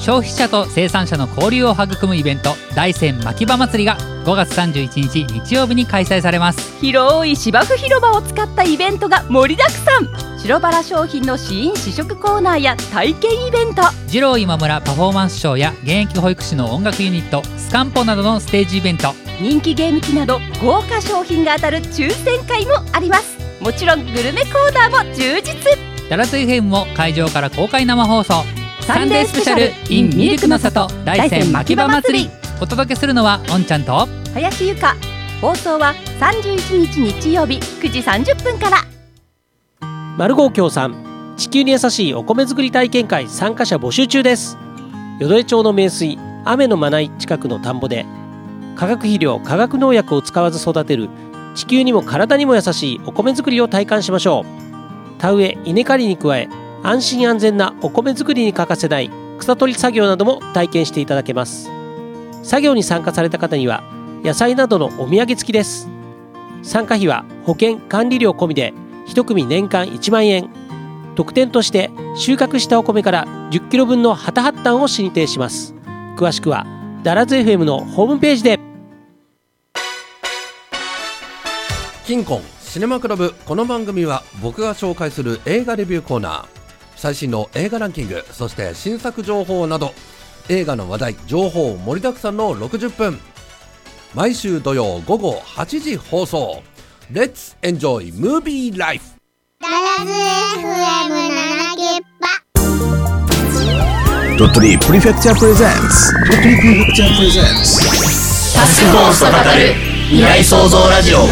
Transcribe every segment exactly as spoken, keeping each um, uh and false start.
消費者と生産者の交流を育むイベント、大山牧場祭りがごがつさんじゅういちにち日曜日に開催されます。 広い芝生広場を使ったイベントが盛りだくさん。白バラ商品の試飲試食コーナーや体験イベント、 二郎今村パフォーマンスショーや現役保育士の音楽ユニットスカンポなどのステージイベント、 人気ゲーム機など豪華商品が当たる抽選会もあります。もちろんグルメコーナーも充実。 ダラズ エフエム も会場から公開生放送、 サンデースペシャル in ミルクの里大山牧場祭り。 お届けするのはおんちゃんと林由香。放送はさんじゅういちにち日曜日くじさんじゅっぷんから。 マルゴー協賛地球に優しいお米作り体験会参加者募集中です。淀江町の名水雨のまない近くの田んぼで化学肥料化学農薬を使わず育てる地球にも体にも優しいお米作りを体感しましょう。田植え稲刈りに加え安心安全なお米作りに欠かせない草取り作業なども体験していただけます。作業に参加された方には野菜などのお土産付きです。参加費は保険管理料込みでいち組年間いちまんえん。特典として収穫したお米からじゅっキロぶんのハタハッタンを進呈します。詳しくはダラズ エフエム のホームページで。 キンコンシネマクラブ。この番組は僕が紹介する映画レビューコーナー、最新の映画ランキング、そして新作情報など映画の話題情報盛りだくさんのろくじゅっぷん、毎週土曜午後はちじ放送。Let's enjoy movie life。 ダラズ エフエムなな キッパ鳥取プリフェクチャープレゼンツ鳥取プリフェクチャープレゼンツタスクフォースと語る未来創造ラジオ。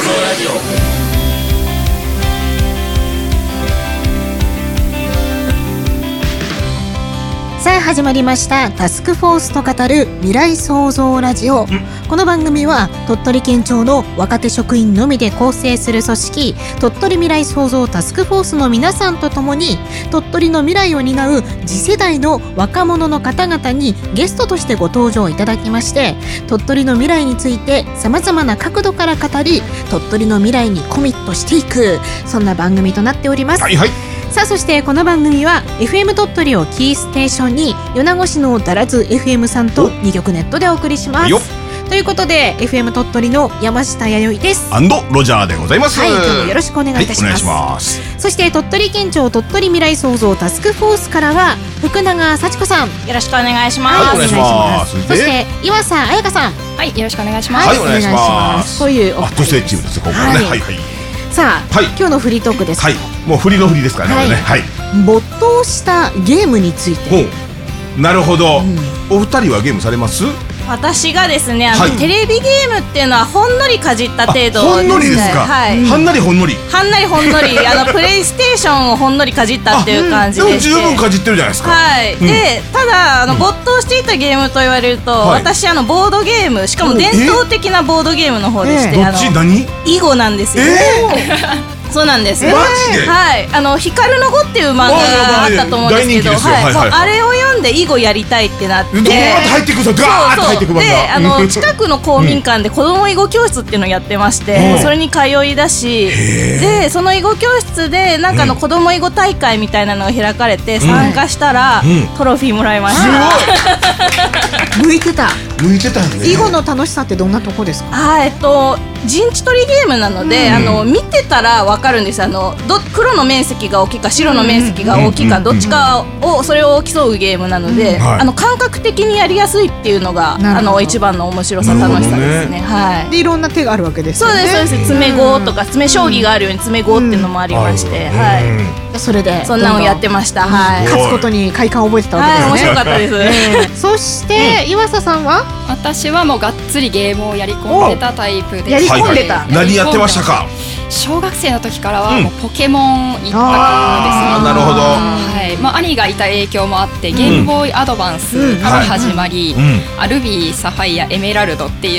さあ始まりましたタスクフォースと語る未来創造ラジオ。この番組は鳥取県庁の若手職員のみで構成する組織鳥取未来創造タスクフォースの皆さんとともに鳥取の未来を担う次世代の若者の方々にゲストとしてご登場いただきまして、鳥取の未来についてさまざまな角度から語り鳥取の未来にコミットしていく、そんな番組となっております。 はいはい。 さあそしてこの番組は エフエム 鳥取をキーステーションに米子市のダラズ エフエム さんとに局ネットでお送りします。ということで エフエム 鳥取の山下弥生ですアンドロジャーでございます。 はい、今日もよろしくお願いいたします。 はい、お願いします。 そして鳥取県庁鳥取未来創造タスクフォースからは福永幸子さん、よろしくお願いします。 はい、お願いします。 そして岩佐彩香さん、 はい、よろしくお願いします。 はい、お願いします。 こういうお二人、 女性チームです。ここからね。はいはい。 さあ、はい、今日のフリートークです。 はい、もうフリのフリですからね。はい、はい、 没頭したゲームについて。 ほう、なるほど、うん、お二人はゲームされます？ 私がですね、あの、 はい、 テレビゲームっていうのはほんのりかじった程度ですね。 ほんのりですか？はい、はんなりほんのりはんなりほんのりあのプレイステーションをほんのりかじったっていう感じでして、 でも十分かじってるじゃないですか。 はい、うん、でただあの没頭していたゲームと言われると、はい、私あのボードゲーム、しかも伝統的なボードゲームの方でして、 えー、どっち？何？ 囲碁なんですよ。えーそうなんです。 マジで？ はい、あの光の碁っていう漫画があったと思うんですけど、あれを読んで囲碁やりたいってなって、 ドーッと入ってくるぞ、ガーッと入ってくる漫画。 で、あの近くの公民館で子供囲碁教室っていうのをやってまして、うん、それに通いだし、でその囲碁教室でなんかあの子供囲碁大会みたいなのが開かれて参加したら、うん、トロフィーもらいました。 すごい。向いてた。 向いてたね。 囲碁の楽しさってどんなとこですか？ あ、えっと陣地取りゲームなので、うん、あの見てたらわかるんです。あのど黒の面積が大きいか白の面積が大きいか、どっちかをそれを競うゲームなので、うん、あの感覚的にやりやすいっていうのがあの一番の面白さ、楽しさですね。はい。 でいろんな手があるわけですよね。 そうですそうです。詰め碁とか詰め将棋があるように詰め碁っていうのもありまして、うん、はい。 それでそんなのをやってました。はい。 勝つことに快感を覚えてたわけですね。 はい、面白かったです。 そして岩佐さんは？ 私はもうがっつりゲームをやり込んでたタイプで、 やり込んでた。 何やってましたか？ 小学生の時からはもうポケモン一択ですね。 あー、なるほど。 はい、まあ兄がいた影響もあってゲームボーイアドバンスから始まり、アルビー、サファイア、エメラルドってい